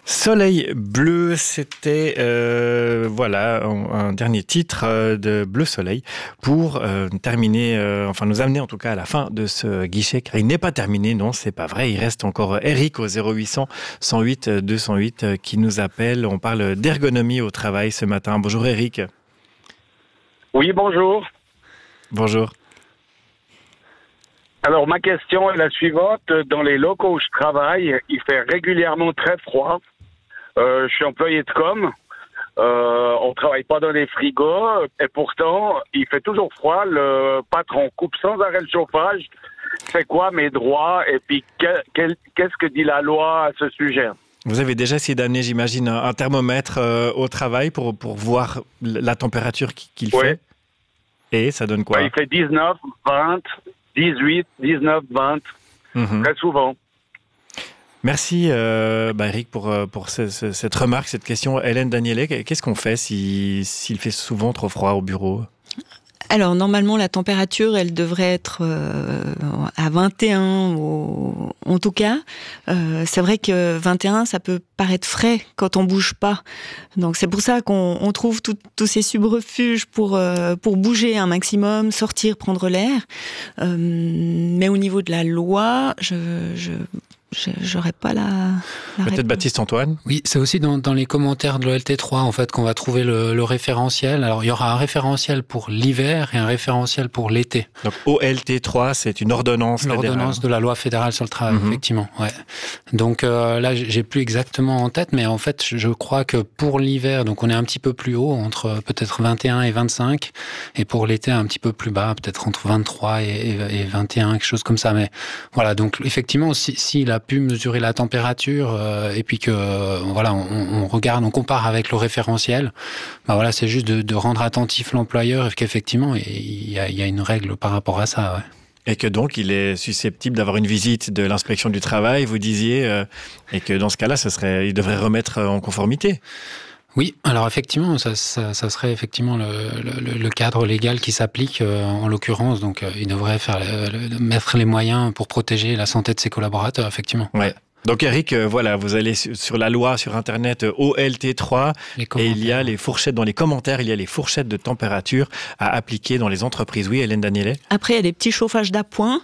Soleil bleu, c'était un dernier titre de Bleu Soleil pour terminer, nous amener en tout cas à la fin de ce guichet, car il n'est pas terminé, non, c'est pas vrai. Il reste encore Eric au 0800 108 208 qui nous appelle. On parle d'ergonomie au travail ce matin. Bonjour Eric. Oui, bonjour. Bonjour. Alors, ma question est la suivante. Dans les locaux où je travaille, il fait régulièrement très froid. Je suis employé de com. On travaille pas dans les frigos. Et pourtant, il fait toujours froid. Le patron coupe sans arrêt le chauffage. C'est quoi mes droits? Et puis, qu'est-ce que dit la loi à ce sujet? Vous avez déjà essayé d'amener, j'imagine, un thermomètre au travail pour voir la température qu'il fait? Et ça donne quoi? Il fait 19, 20, 18, 19, 20, très souvent. Merci Eric pour cette remarque, cette question. Hélène Daniellet, qu'est-ce qu'on fait s'il fait souvent trop froid au bureau? Alors, normalement, la température, elle devrait être à 21, en tout cas. C'est vrai que 21, ça peut paraître frais quand on bouge pas. Donc, c'est pour ça qu'on trouve tous ces subrefuges pour bouger un maximum, sortir, prendre l'air. Mais au niveau de la loi, j'aurais pas la Peut-être réponse. Baptiste Antoine? Oui, c'est aussi dans les commentaires de l'OLT3 en fait qu'on va trouver le référentiel. Alors il y aura un référentiel pour l'hiver et un référentiel pour l'été. Donc OLT3, c'est une ordonnance fédérale. L'ordonnance de la loi fédérale sur le travail, effectivement. Ouais. Donc là, j'ai plus exactement en tête, mais en fait, je crois que pour l'hiver, donc on est un petit peu plus haut, entre peut-être 21 et 25, et pour l'été un petit peu plus bas, peut-être entre 23 et 21, quelque chose comme ça. Mais voilà, donc effectivement, s'il a pu mesurer la température et puis que on regarde, on compare avec le référentiel, c'est juste de rendre attentif l'employeur et qu'effectivement il y a une règle par rapport à ça. Ouais. Et que donc il est susceptible d'avoir une visite de l'inspection du travail, vous disiez, et que dans ce cas-là, il devrait remettre en conformité. Oui, alors effectivement, ça serait effectivement le cadre légal qui s'applique en l'occurrence. Donc, il devrait mettre les moyens pour protéger la santé de ses collaborateurs, effectivement. Ouais. Donc Eric, vous allez sur la loi sur Internet OLT3 et il y a les fourchettes, dans les commentaires, il y a les fourchettes de température à appliquer dans les entreprises. Oui, Hélène Daniellet? Après, il y a des petits chauffages d'appoint.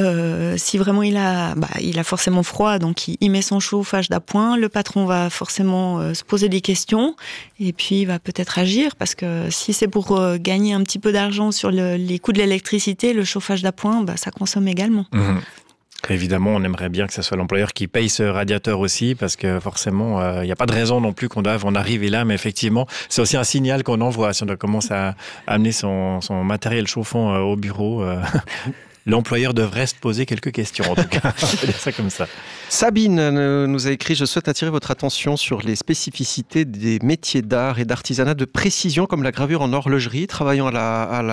Si vraiment il a forcément froid, donc il met son chauffage d'appoint. Le patron va forcément se poser des questions et puis il va peut-être agir parce que si c'est pour gagner un petit peu d'argent sur les coûts de l'électricité, le chauffage d'appoint, ça consomme également. Évidemment, on aimerait bien que ce soit l'employeur qui paye ce radiateur aussi, parce que forcément, il n'y a pas de raison non plus qu'on doive en arriver là, mais effectivement, c'est aussi un signal qu'on envoie. Si on doit commencer à amener son matériel chauffant au bureau, l'employeur devrait se poser quelques questions, en tout cas. On va dire ça comme ça. Sabine nous a écrit « Je souhaite attirer votre attention sur les spécificités des métiers d'art et d'artisanat de précision comme la gravure en horlogerie, travaillant à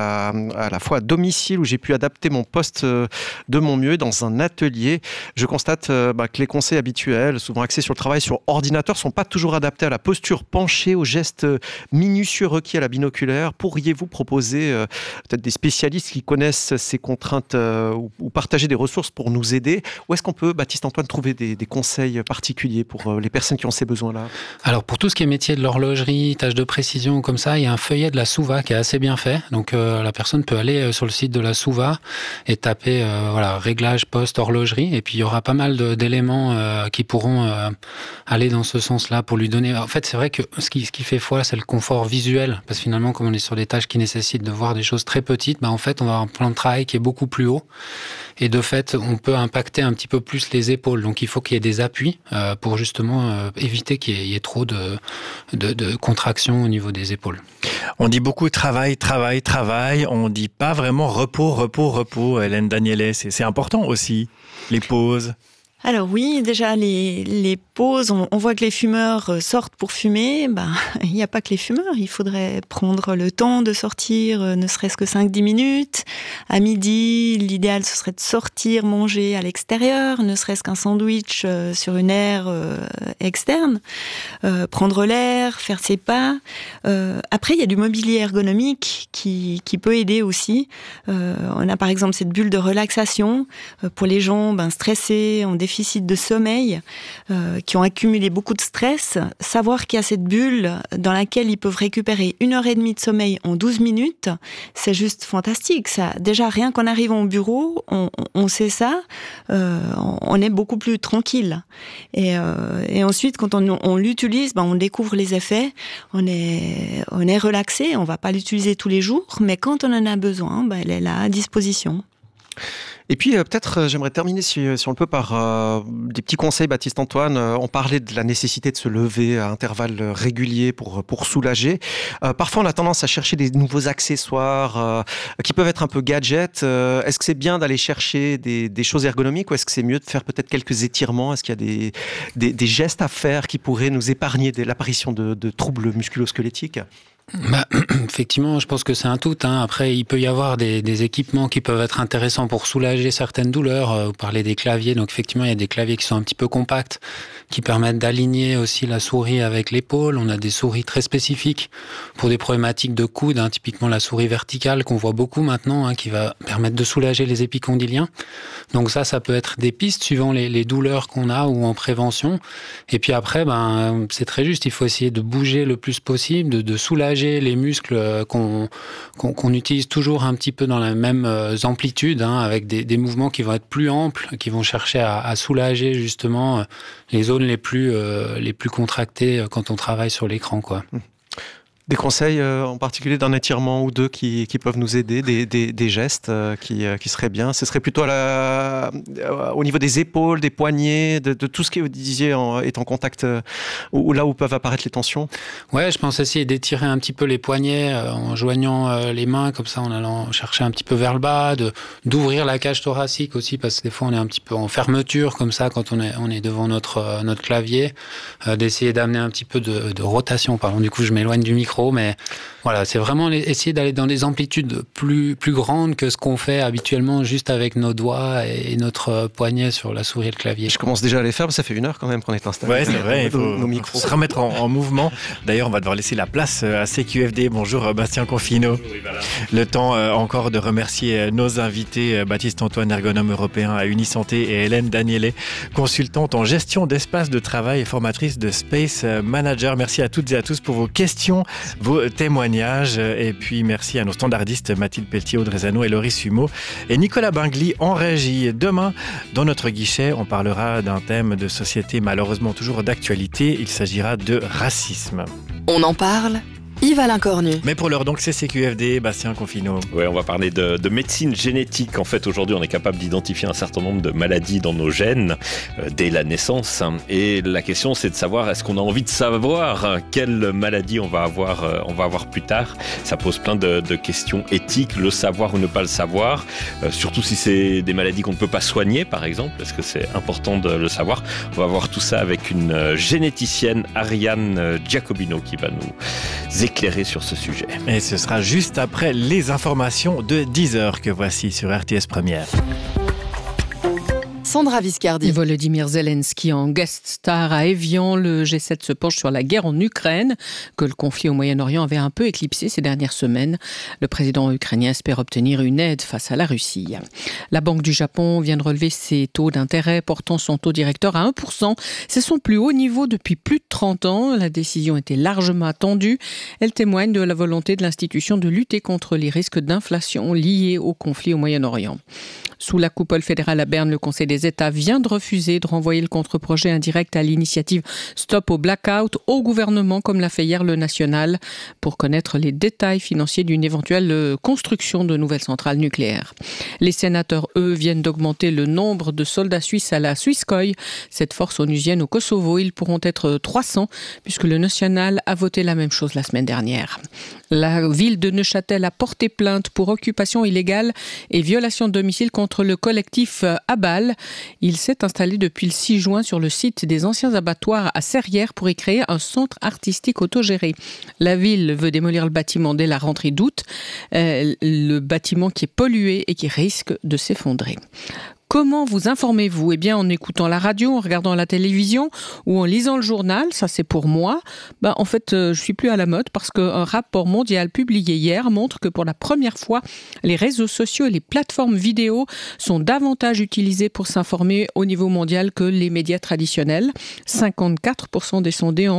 la fois à domicile où j'ai pu adapter mon poste de mon mieux dans un atelier. Je constate que les conseils habituels, souvent axés sur le travail sur ordinateur, ne sont pas toujours adaptés à la posture penchée, aux gestes minutieux requis à la binoculaire. Pourriez-vous proposer peut-être des spécialistes qui connaissent ces contraintes ou partager des ressources pour nous aider? Où est-ce qu'on peut, Baptiste Antoine, trouver des conseils particuliers pour les personnes qui ont ces besoins-là? Alors pour tout ce qui est métier de l'horlogerie, tâches de précision comme ça, il y a un feuillet de la SOUVA qui est assez bien fait. Donc la personne peut aller sur le site de la SOUVA et taper réglage poste horlogerie, et puis il y aura pas mal d'éléments qui pourront aller dans ce sens-là pour lui donner. En fait, c'est vrai que ce qui fait foi, c'est le confort visuel, parce que finalement, comme on est sur des tâches qui nécessitent de voir des choses très petites, en fait, on va avoir un plan de travail qui est beaucoup plus haut. Et de fait, on peut impacter un petit peu plus les épaules. Donc, il faut qu'il y ait des appuis pour justement éviter qu'il y ait trop de contraction au niveau des épaules. On dit beaucoup travail. On dit pas vraiment repos. Hélène Daniellet, c'est important aussi, les pauses. Alors oui, déjà les pauses, on voit que les fumeurs sortent pour fumer. Il n'y a pas que les fumeurs, il faudrait prendre le temps de sortir, ne serait-ce que 5-10 minutes. À midi, l'idéal ce serait de sortir, manger à l'extérieur, ne serait-ce qu'un sandwich sur une aire externe, prendre l'air, faire ses pas. Après, il y a du mobilier ergonomique qui peut aider aussi. On a par exemple cette bulle de relaxation pour les gens stressés, en déficit de sommeil, qui ont accumulé beaucoup de stress, savoir qu'il y a cette bulle dans laquelle ils peuvent récupérer 1h30 de sommeil en 12 minutes, c'est juste fantastique. Ça, déjà, rien qu'en arrivant au bureau, on sait ça, on est beaucoup plus tranquille. Et ensuite, quand on l'utilise, on découvre les effets, on est relaxé, on va pas l'utiliser tous les jours, mais quand on en a besoin, elle est là à disposition. Et puis peut-être j'aimerais terminer si on le peut par des petits conseils, Baptiste-Antoine. On parlait de la nécessité de se lever à intervalles réguliers pour soulager. Parfois on a tendance à chercher des nouveaux accessoires qui peuvent être un peu gadgets. Est-ce que c'est bien d'aller chercher des choses ergonomiques ou est-ce que c'est mieux de faire peut-être quelques étirements? Est-ce qu'il y a des gestes à faire qui pourraient nous épargner l'apparition de troubles musculo-squelettiques? Effectivement, je pense que c'est un tout. Après, il peut y avoir des équipements qui peuvent être intéressants pour soulager certaines douleurs. Vous parlez des claviers, donc effectivement, il y a des claviers qui sont un petit peu compacts, qui permettent d'aligner aussi la souris avec l'épaule. On a des souris très spécifiques pour des problématiques de coude, typiquement la souris verticale qu'on voit beaucoup maintenant, qui va permettre de soulager les épicondyliens. Donc ça peut être des pistes suivant les douleurs qu'on a ou en prévention. Et puis après, c'est très juste, il faut essayer de bouger le plus possible, de soulager les muscles qu'on utilise toujours un petit peu dans la même amplitude, avec des mouvements qui vont être plus amples, qui vont chercher à soulager justement les zones les plus contractées quand on travaille sur l'écran, quoi. Des conseils en particulier d'un étirement ou deux qui peuvent nous aider, des gestes qui seraient bien. Ce serait plutôt au niveau des épaules, des poignets, de tout ce que vous disiez est en contact, ou là où peuvent apparaître les tensions. Ouais, je pense essayer d'étirer un petit peu les poignets en joignant les mains, comme ça en allant chercher un petit peu vers le bas, d'ouvrir la cage thoracique aussi, parce que des fois on est un petit peu en fermeture comme ça quand on est devant notre clavier, d'essayer d'amener un petit peu de rotation. Pardon, du coup je m'éloigne du micro. Mais voilà, c'est vraiment essayer d'aller dans des amplitudes plus grandes que ce qu'on fait habituellement juste avec nos doigts et notre poignet sur la souris et le clavier. Je commence déjà à les faire, mais ça fait 1 heure quand même qu'on est installé. Ouais, c'est vrai, il faut se remettre en mouvement. D'ailleurs, on va devoir laisser la place à CQFD. Bonjour Bastien Confino. Oui, voilà. Le temps encore de remercier nos invités, Baptiste-Antoine, ergonome européen à Unisanté, et Hélène Danielé, consultante en gestion d'espace de travail et formatrice de Space Manager. Merci à toutes et à tous pour vos questions, vos témoignages, et puis merci à nos standardistes Mathilde Pelletier, Audrey Zano et Loris Humeau et Nicolas Bingli en régie. Demain, dans notre guichet, on parlera d'un thème de société malheureusement toujours d'actualité. Il s'agira de racisme. On en parle, Yves-Alain Cornu. Mais pour l'heure, donc, c'est CQFD, Bastien Confino. Oui, on va parler de médecine génétique. En fait, aujourd'hui, on est capable d'identifier un certain nombre de maladies dans nos gènes dès la naissance. Et la question, c'est de savoir, est-ce qu'on a envie de savoir quelle maladie on va avoir plus tard? Ça pose plein de questions éthiques, le savoir ou ne pas le savoir. Surtout si c'est des maladies qu'on ne peut pas soigner, par exemple. Est-ce que c'est important de le savoir? On va voir tout ça avec une généticienne, Ariane Giacobino, qui va nous éclairer sur ce sujet. Et ce sera juste après les informations de 10h que voici sur RTS Première. Sandra Viscardi. Volodymyr Zelensky en guest star à Évian. Le G7 se penche sur la guerre en Ukraine, que le conflit au Moyen-Orient avait un peu éclipsé ces dernières semaines. Le président ukrainien espère obtenir une aide face à la Russie. La Banque du Japon vient de relever ses taux d'intérêt, portant son taux directeur à 1%. C'est son plus haut niveau depuis plus de 30 ans. La décision était largement attendue. Elle témoigne de la volonté de l'institution de lutter contre les risques d'inflation liés au conflit au Moyen-Orient. Sous la coupole fédérale à Berne, le Conseil des États vient de refuser de renvoyer le contre-projet indirect à l'initiative Stop au Blackout au gouvernement, comme l'a fait hier le National, pour connaître les détails financiers d'une éventuelle construction de nouvelles centrales nucléaires. Les sénateurs, eux, viennent d'augmenter le nombre de soldats suisses à la Suisskoï, cette force onusienne au Kosovo. Ils pourront être 300, puisque le National a voté la même chose la semaine dernière. La ville de Neuchâtel a porté plainte pour occupation illégale et violation de domicile contre le collectif Abal. Il s'est installé depuis le 6 juin sur le site des anciens abattoirs à Serrières pour y créer un centre artistique autogéré. La ville veut démolir le bâtiment dès la rentrée d'août, le bâtiment qui est pollué et qui risque de s'effondrer. Comment vous informez-vous ? Eh bien, en écoutant la radio, en regardant la télévision ou en lisant le journal. Ça, c'est pour moi. En fait, je suis plus à la mode parce qu'un rapport mondial publié hier montre que pour la première fois, les réseaux sociaux et les plateformes vidéo sont davantage utilisés pour s'informer au niveau mondial que les médias traditionnels. 54% des sondés ont